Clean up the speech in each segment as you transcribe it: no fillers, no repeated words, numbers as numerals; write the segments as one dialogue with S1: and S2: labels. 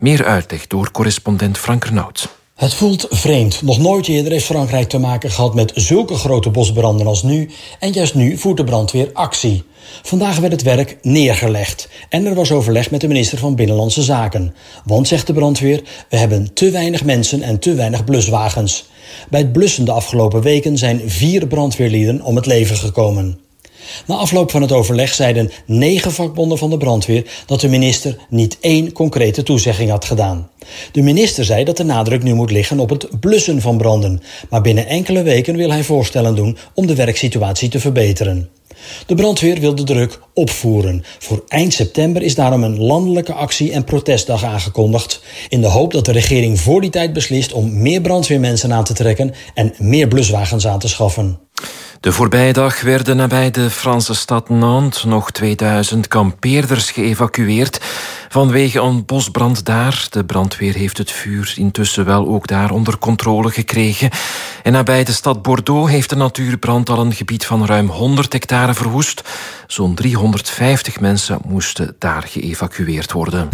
S1: Meer uitleg door correspondent Frank Renaud.
S2: Het voelt vreemd. Nog nooit eerder heeft Frankrijk te maken gehad met zulke grote bosbranden als nu. En juist nu voert de brandweer actie. Vandaag werd het werk neergelegd. En er was overleg met de minister van Binnenlandse Zaken. Want, zegt de brandweer, we hebben te weinig mensen en te weinig bluswagens. Bij het blussen de afgelopen weken zijn 4 brandweerlieden om het leven gekomen. Na afloop van het overleg zeiden 9 vakbonden van de brandweer dat de minister niet 1 concrete toezegging had gedaan. De minister zei dat de nadruk nu moet liggen op het blussen van branden. Maar binnen enkele weken wil hij voorstellen doen om de werksituatie te verbeteren. De brandweer wil de druk opvoeren. Voor eind september is daarom een landelijke actie- en protestdag aangekondigd, in de hoop dat de regering voor die tijd beslist om meer brandweermensen aan te trekken en meer bluswagens aan te schaffen.
S1: De voorbije dag werden nabij de Franse stad Nantes nog 2000 kampeerders geëvacueerd vanwege een bosbrand daar. De brandweer heeft het vuur intussen wel ook daar onder controle gekregen. En nabij de stad Bordeaux heeft de natuurbrand al een gebied van ruim 100 hectare verwoest. Zo'n 350 mensen moesten daar geëvacueerd worden.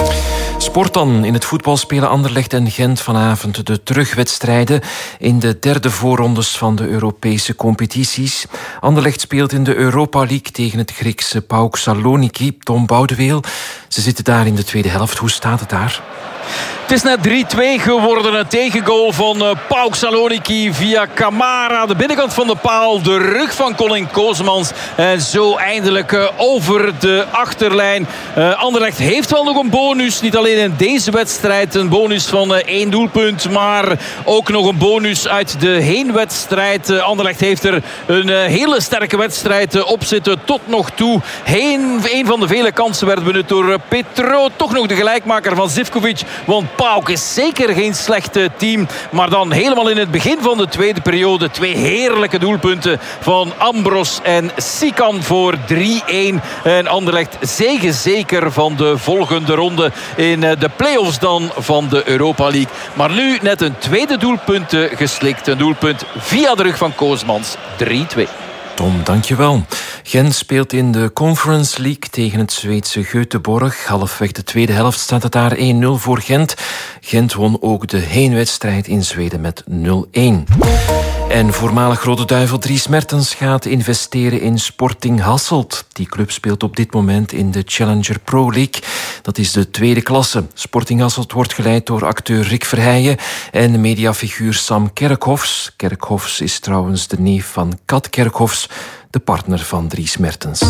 S1: Sport dan. In het voetbal spelen Anderlecht en Gent vanavond de terugwedstrijden in de derde voorrondes van de Europese competities. Anderlecht speelt in de Europa League tegen het Griekse PAOK Saloniki. Tom Boudeweel, ze zitten daar in de tweede helft. Hoe staat het daar?
S3: Het is net 3-2 geworden. Een tegengoal van PAOK Saloniki via Camara. De binnenkant van de paal. De rug van Colin Koosmans. En zo eindelijk over de achterlijn. Anderlecht heeft wel nog een bonus. Niet alleen in deze wedstrijd. Een bonus van 1 doelpunt. Maar ook nog een bonus uit de heenwedstrijd. Anderlecht heeft er een hele sterke wedstrijd op zitten. Tot nog toe. Een van de vele kansen werd benut door Petro. Toch nog de gelijkmaker van Zivkovic. Want PAOK is zeker geen slechte team. Maar dan helemaal in het begin van de tweede periode 2 heerlijke doelpunten van Ambros en Sikan voor 3-1. En Anderlecht zeker van de volgende ronde in de play-offs dan van de Europa League. Maar nu net een tweede doelpunt geslikt. Een doelpunt via de rug van Koosmans. 3-2.
S1: Tom, dankjewel. Gent speelt in de Conference League tegen het Zweedse Göteborg. Halfweg de tweede helft staat het daar 1-0 voor Gent. Gent won ook de heenwedstrijd in Zweden met 0-1. En voormalig Rode Duivel Dries Mertens gaat investeren in Sporting Hasselt. Die club speelt op dit moment in de Challenger Pro League. Dat is de tweede klasse. Sporting Hasselt wordt geleid door acteur Rick Verheijen en mediafiguur Sam Kerkhofs. Kerkhofs is trouwens de neef van Kat Kerkhofs, de partner van Dries Mertens.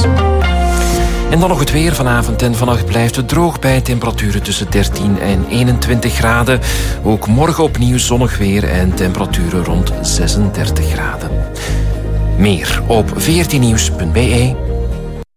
S1: En dan nog het weer. Vanavond en vannacht blijft het droog bij temperaturen tussen 13 en 21 graden. Ook morgen opnieuw zonnig weer en temperaturen rond 36 graden. Meer op 14nieuws.be.